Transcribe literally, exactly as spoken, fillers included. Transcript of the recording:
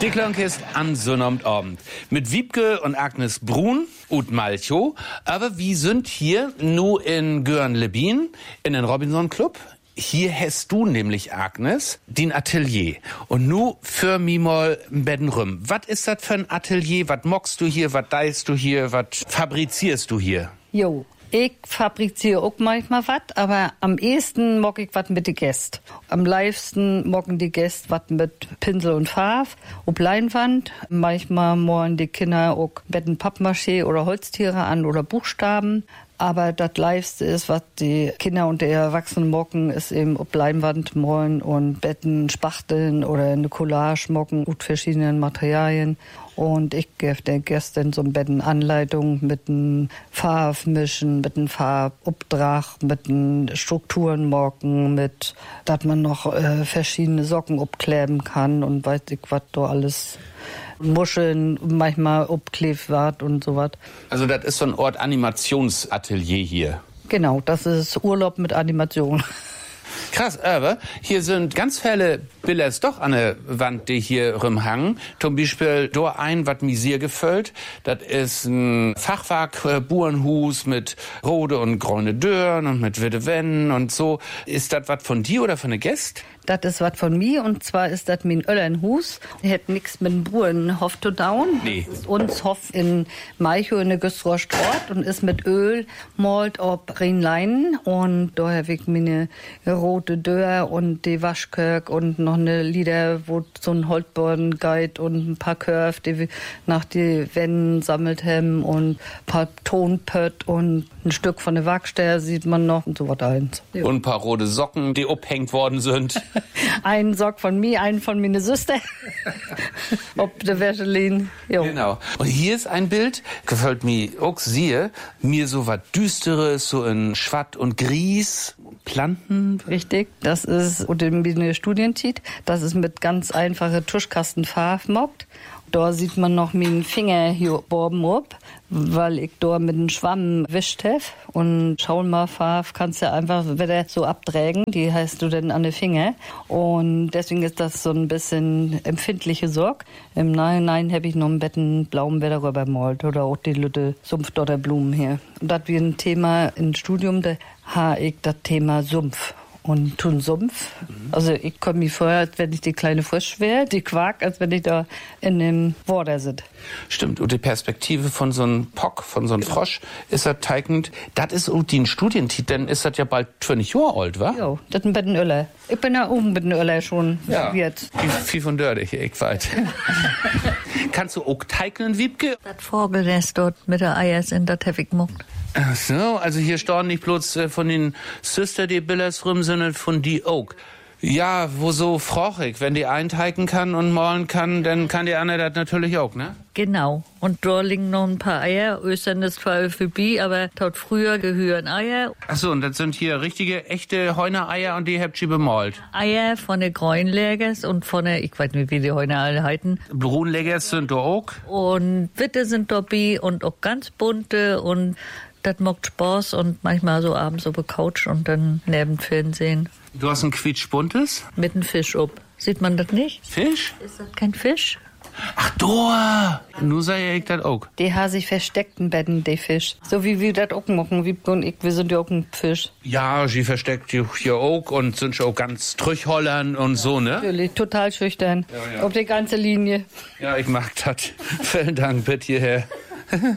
Die Klonk ist an sonnemt Abend. Mit Wiebke und Agnes Brun und Malchow. Aber wir sind hier nur in Göhren-Lebien, in den Robinson Club. Hier hast du nämlich, Agnes, den Atelier. Und nu für mi mal Bedden rum. Was ist das für ein Atelier? Was mockst du hier? Was deist du hier? Was fabrizierst du hier? Jo, ich fabriziere auch manchmal was, aber am ehesten mock ich was mit den Gästen. Am liebsten mocken die Gäste was mit Pinsel und Farbe, auf Leinwand. Manchmal malen die Kinder auch Betten Pappmaché oder Holztiere an oder Buchstaben. Aber das Liebste ist, was die Kinder und die Erwachsenen mocken, ist eben auf Leinwand malen und Betten spachteln oder eine Collage mocken mit verschiedenen Materialien. Und ich gebe den Gästen so ein Betten Anleitung mit einem Farbmischen, mit einem Farbobdrach, mit einem Strukturen mocken, mit, dass man noch äh, verschiedene Socken abkleben kann und weiß ich was da alles. Muscheln manchmal abklebt wird und sowas. Also das ist so ein Ort Animationsatelier hier. Genau, das ist Urlaub mit Animation. Krass, aber hier sind ganz viele Bilder doch an der Wand, die hier rumhangen. Zum Beispiel da ein, was mir sehr gefällt. Das ist ein Fachwerk-Burenhus mit rote und grüne Dörren und mit witte Wänden und so. Ist das was von dir oder von der Gäst? Das ist was von mir, und zwar ist das mein Öllernhus. Er hat nichts mit dem Burenhof zu tun. Nee. Das ist uns Hof in Malchow in der Güstrower Straße und ist mit Öl malt ob Rheinleinen. Und da habe ich meine rote Dörr und die Waschkirk und noch eine Lieder, wo so ein Holzboden geht und ein paar Curve, die wir nach die Wänden sammelt haben und ein paar Tonpött und ein Stück von der Wachster sieht man noch und so was eins. Und ein paar rote Socken, die abhängt worden sind. Einen Sock von mir, einen von meiner Süster. Ob der Wäschelin. Genau. Und hier ist ein Bild, gefällt mir auch sehr, mir so was Düsteres, so in Schwatt und Gries, Planten. Richtig, das ist unter meine Studienzeit. Das ist mit ganz einfache Tuschkastenfarbe mockt. Da sieht man noch meinen Finger hier oben ab, weil ich da mit einem Schwamm wischt habe. Und Schaumfarbe kannst du einfach wieder so abträgen, die heißt du dann an den Finger. Und deswegen ist das so ein bisschen empfindliche Sorg. Im Nachhinein habe ich noch ein Betten blauen Wetter rübergemalt oder auch die Lütte Sumpfdotterblumen hier. Und das wie ein Thema im Studium, da habe ich das Thema Sumpf. Und tun Sumpf. Also ich komme mir vor, als wenn ich die kleine Frisch wäre, die Quark, als wenn ich da in dem Water sitze. Stimmt, und die Perspektive von so einem Pock, von so einem Frosch, ist das teigend. Das ist auch die Studientitel, denn ist das ja bald zwanzig Jahre alt, wa? Ja, das ist ein bisschen Öller. Ich bin ja oben mit dem Öller schon ja. jetzt. Viel, viel von Dörde hier, ich weiß. Kannst du auch teignen, Wiebke? Das Vogelnest dort mit der Eier sind, das habe ich gemacht. Ach so, also hier stehen nicht bloß äh, von den Süster die Billers rum, sondern von die auch. Ja, wo so frochig, wenn die einteigen kann und malen kann, dann kann die andere das natürlich auch, ne? Genau. Und da liegen noch ein paar Eier. Östern ist zwar vorbei, aber dort früher gehören Eier. Ach so, und das sind hier richtige, echte Heunereier und die habt ihr bemalt? Eier von den Grünlegers und von der, ich weiß nicht, wie die Heuner alle heißen. Brunlegers sind da auch? Und Witte sind dabei und auch ganz bunte und das macht Spaß und manchmal so abends auf der Couch und dann neben Fernsehen. Du hast ein quietschbuntes? Mit einem Fisch ob. Sieht man das nicht? Fisch? Ist das kein Fisch? Ach, da! Nu sei ich das auch. Die haben sich versteckt in Betten, die Fisch. So wie wir das auch machen, wie und ich, wir sind ja auch ein Fisch. Ja, sie versteckt sich hier auch und sind schon auch ganz trüchhollern und ja, so, ne? Natürlich, total schüchtern. Ja, ja. Auf die ganze Linie. Ja, ich mag das. Vielen Dank, bitte hierher.